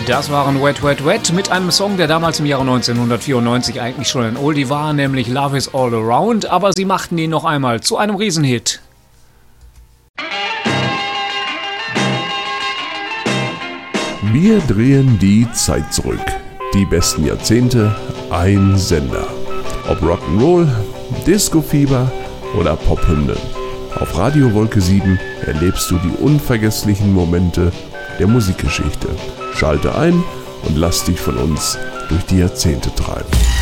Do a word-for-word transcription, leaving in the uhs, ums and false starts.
Das waren Wet, Wet, Wet mit einem Song, der damals im Jahre neunzehnhundertvierundneunzig eigentlich schon ein Oldie war, nämlich Love is All Around, aber sie machten ihn noch einmal zu einem Riesenhit. Wir drehen die Zeit zurück. Die besten Jahrzehnte, ein Sender. Ob Rock'n'Roll, Disco-Fieber oder Pophymnen. Auf Radio Wolke sieben erlebst du die unvergesslichen Momente der Musikgeschichte. Schalte ein und lass dich von uns durch die Jahrzehnte treiben.